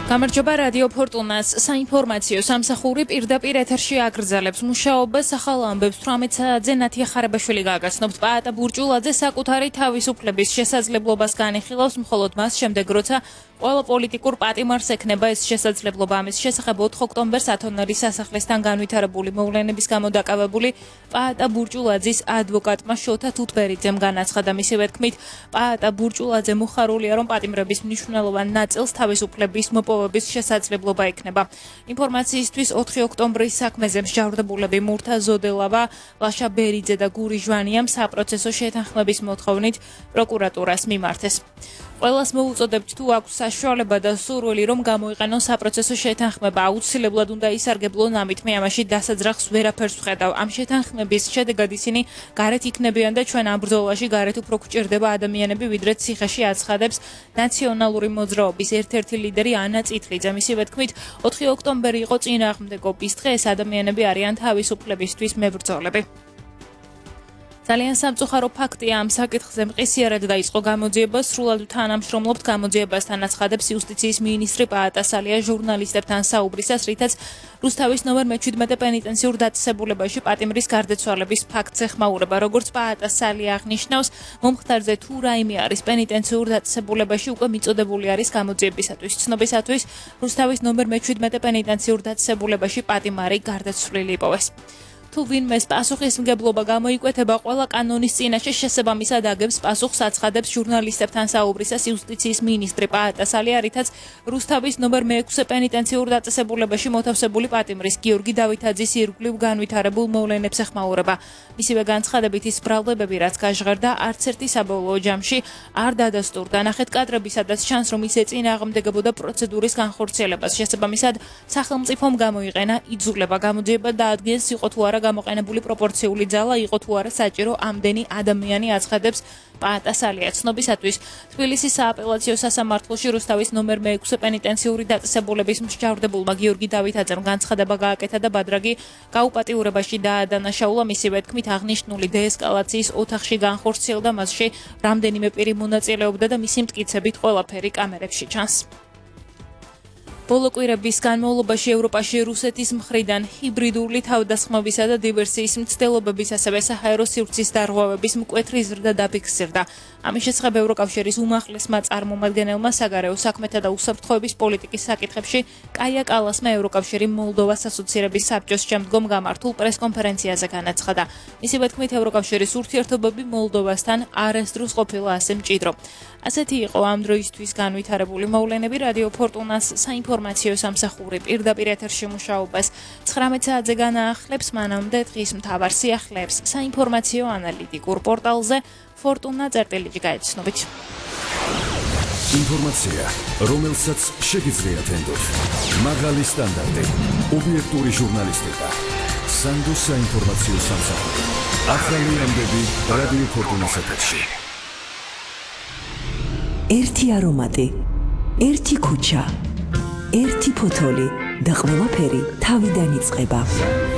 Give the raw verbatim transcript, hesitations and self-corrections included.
გამარჯობა რადიო ფორტუნას საინფორმაციო სამსახური პირდაპირ ეთერში აგრძელებს მუშაობას ახალ ამბებს თვრამეტ საათზე ნათია ხარებაშვილი გააგრძნობთ პაატა ბურჭულაძე საკუთარი თავისუფლების შესაძლებლობას განიხილავს მხოლოდ მას შემდეგ როცა ყველა პოლიტიკურ პატიმარს ექნება ეს შესაძლებლობა ამის შესახებ ოთხ ოქტომბერს ათონერის სასახლესთან განვითარებული მოვლენების გამო დაკავებული პაატა ბურჭულაძის ადვოკატმა შოთა თუთბერიძემ განაცხადა მისივე თქმით პაატა ბურჭულაძე მოხარულია რომ პატიმრების მნიშვნელოვან ნაწილს თავისუფლების მოპოვების შესაძლებლობა ექნება. ინფორმაციისთვის ოთხი ოქტომბრის საქმეზე მსჯავრდებულები მურთა ზოდელავა, ლაშა ბერიძე და გური ჟვანიამ საპროცესო შეთანხმების მოთხოვნით პროკურატურას მიმართეს. ყველას მოუწოდებთ თუ აქვს საშუალება და სურვილი რომ გამოიყენონ საპროცესო შეთანხმება აუცილებლად უნდა ისარგებლონ ამით მე ამაში დასაძრახს ვერაფერს ვხედავ ამ შეთანხმების შედეგად ისინი გარეთ იქნებიან და ჩვენ ამ ბრძოლაში გარეთ უფრო გვჭირდება ადამიანები ვიდრე ციხეში აცხადებს ნაციონალური მოძრაობის ერთ-ერთი ლიდერი ანა წითლიძე მისივე თქმით ოთხი ოქტომბერი იყო წინააღმდეგობის დღე ეს ადამიანები არიან თავისუფლებისთვის მებრძოლები. ძალიან სამწუხარო ფაქტია ამ საკითხზე მყისიარად დაიწყო გამოძიება სრულად თანამშრომლობთ გამოძიებასთან აცხადებს იუსტიციის მინისტრი პაატა სალია ჟურნალისტებთან საუბრისას რითაც რუსთავის ნომერ მეჩვიდმეტე პენიტენციურ დაწესებულებაში პატიმრის გარდაცვალების ფაქტს ეხმაურება როგორც პაატა სალია აღნიშნავს მომხდარზე თუ რაიმე არის პენიტენციურ დაწესებულებაში უკვე მიწოდებული არის გამოძიებისათვის ცნობისათვის რუსთავის ნომერ მეჩვიდმეტე პენიტენციურ დაწესებულებაში პატიმარი გარდაცვლილი იპოვეს. თუ ვინმეს პასუხისმგებლობა გამოიკვეთება ყველა კანონის წინაშე შესაბამისად აგებს პასუხს აცხადებს ჟურნალისტებთან საუბრისას იუსტიციის მინისტრი პაატა სალია რითაც რუსთავის ნომერ მეექვსე პენიტენციურ დაწესებულებაში მოთავსებული პატიმრის გიორგი დავითაძის ირგვლივ განვითარებულ მოვლენებს ეხმაურება. მისივე განცხადებით ის ბრალდებები რაც გაჟღერდა არც ერთი საბოლოო ჯამში არ დადასტურდა ნახეთ კადრები სადაც ჩანს რომ ის ეწინააღმდეგებოდა პროცედურის განხორციელებას შესაბამისად სახელმწიფომ გამოიყენა იძულება გამოძიება დაადგენს იყო თუ არა გამოყენებული პროპორციული ძალა იყო თუ არა საჭირო ამდენი ადამიანი აცხადებს პაატა სალია ცნობისათვის თბილისის სააპელაციო სასამართლოში რუსთავის ნომერ მეექვსე პენიტენციური დაწესებულების მსჯავრდებულმა გიორგი დავითაძემ განცხადება გააკეთა და ბადრაგი გაუპატიურებაში დაადანაშაულა მისივე თქმით აღნიშნული დეესკალაციის ოთახში განხორციელდა მასში რამდენიმე პირი მონაწილეობდა და მისი მტკიცებით ყველაფერი კამერებში ჩანს. ბოლო კვირების განმავლობაში ევროპაში რუსეთის მხრიდან ჰიბრიდული თავდასხმებისა და დივერსიის მცდელობების ასევე საჰაერო სივრცის დარღვევების მკვეთრი ზრდა დაფიქსირდა. ამის შესახებ ევროკავშირის უმაღლესმა წარმომადგენელმა საგარეო საქმეთა და უსაფრთხოების პოლიტიკის საკითხებში კაია კალასმა ევროკავშირი მოლდოვას ასოცირების საბჭოს შემდგომ გამართულ პრესკონფერენციაზე განაცხადა. მისივე თქმით ევროკავშირის ურთიერთობები მოლდოვასთან არასდროს ყოფილა ასე მჭიდრო. ასეთი იყო ამ დროისთვის განვითარებული მოვლენები რადიო ფორტუნას საინფორმაციო სამსახური პირდაპირ ეთერში მუშაობას ცხრამეტ საათზე განაახლებს მანამდე დღის მთავარ სიახლეებს საინფორმაციო ანალიტიკურ პორტალზე ფორტუნა წერტილიჯი გაეცნობით. ინფორმაცია, რომელსაც შეგიძლიათ ენდოთ. მაღალი სტანდარტი, ობიექტური ჟურნალისტიკა. სანდოს საინფორმაციო სამსახური. ახალი ამბები რადიო ფორტუნას ეთერში. ერთი არომატი, ერთი ქუჩა, ერთი ფოთოლი და ყველაფერი თავიდან იწყება.